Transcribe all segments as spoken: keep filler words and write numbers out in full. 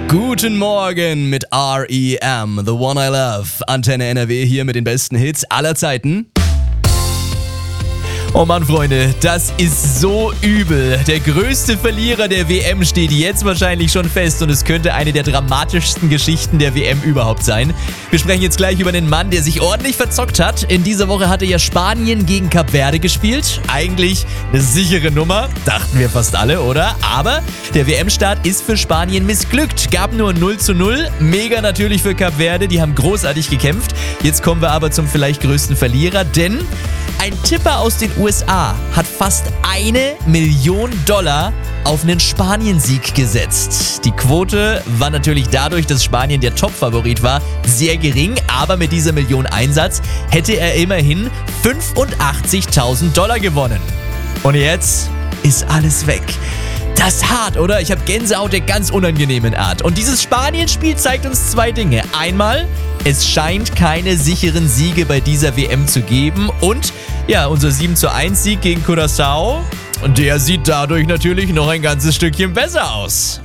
Guten Morgen mit R E M, The One I Love. Antenne N R W hier mit den besten Hits aller Zeiten. Oh Mann, Freunde, das ist so übel. Der größte Verlierer der W M steht jetzt wahrscheinlich schon fest und es könnte eine der dramatischsten Geschichten der W M überhaupt sein. Wir sprechen jetzt gleich über einen Mann, der sich ordentlich verzockt hat. In dieser Woche hatte ja Spanien gegen Kap Verde gespielt. Eigentlich eine sichere Nummer, dachten wir fast alle, oder? Aber der W M-Start ist für Spanien missglückt. Gab nur null zu null. Mega natürlich für Kap Verde, die haben großartig gekämpft. Jetzt kommen wir aber zum vielleicht größten Verlierer, denn ein Tipper aus den U S A hat fast eine Million Dollar auf einen Spanien-Sieg gesetzt. Die Quote war natürlich dadurch, dass Spanien der Top-Favorit war, sehr gering, aber mit dieser Million Einsatz hätte er immerhin fünfundachtzigtausend Dollar gewonnen. Und jetzt ist alles weg. Das ist hart, oder? Ich habe Gänsehaut der ganz unangenehmen Art. Und dieses Spanien-Spiel zeigt uns zwei Dinge. Einmal, es scheint keine sicheren Siege bei dieser W M zu geben. Und ja, unser sieben zu eins Sieg gegen Curaçao, der sieht dadurch natürlich noch ein ganzes Stückchen besser aus.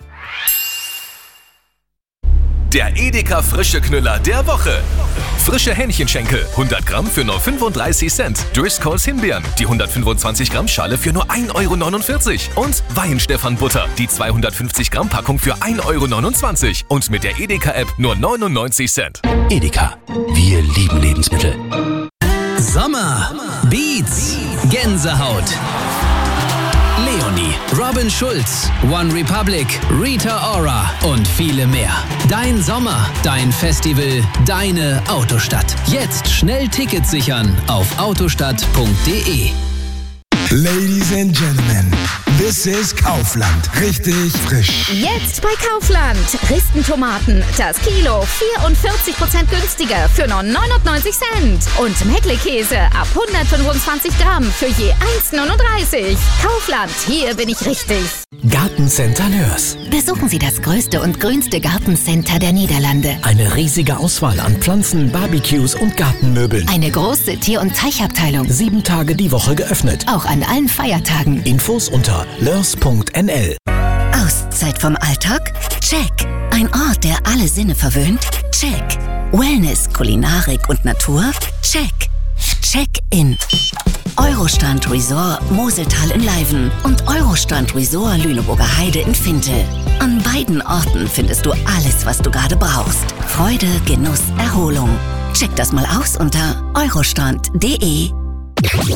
Der Edeka Frische Knüller der Woche. Frische Hähnchenschenkel, hundert Gramm für nur fünfunddreißig Cent. Driscolls Himbeeren, die hundertfünfundzwanzig Gramm Schale für nur ein Euro neunundvierzig. Und Weihenstephan Butter, die zweihundertfünfzig Gramm Packung für ein Euro neunundzwanzig. Und mit der Edeka-App nur neunundneunzig Cent. Edeka, wir lieben Lebensmittel. Sommer, Beats, Gänsehaut. Leonie, Robin Schulz, One Republic, Rita Ora und viele mehr. Dein Sommer, dein Festival, deine Autostadt. Jetzt schnell Tickets sichern auf autostadt punkt de. Ladies and Gentlemen, this is Kaufland. Richtig frisch. Jetzt bei Kaufland. Ristentomaten, das Kilo vierundvierzig Prozent günstiger für nur neunundneunzig Cent. Und Meckle-Käse ab hundertfünfundzwanzig Gramm für je eins neununddreißig. Kaufland, hier bin ich richtig. Gartencenter Nörs. Besuchen Sie das größte und grünste Gartencenter der Niederlande. Eine riesige Auswahl an Pflanzen, Barbecues und Gartenmöbeln. Eine große Tier- und Teichabteilung. Sieben Tage die Woche geöffnet. Auch an allen Feiertagen. Infos unter lörs punkt n l. Auszeit vom Alltag? Check. Ein Ort, der alle Sinne verwöhnt? Check. Wellness, Kulinarik und Natur? Check. Check-in. Eurostrand Resort Moseltal in Leiven und Eurostrand Resort Lüneburger Heide in Finte. An beiden Orten findest du alles, was du gerade brauchst. Freude, Genuss, Erholung. Check das mal aus unter eurostrand punkt de.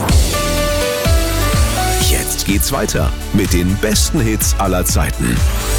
Jetzt geht's weiter mit den besten Hits aller Zeiten.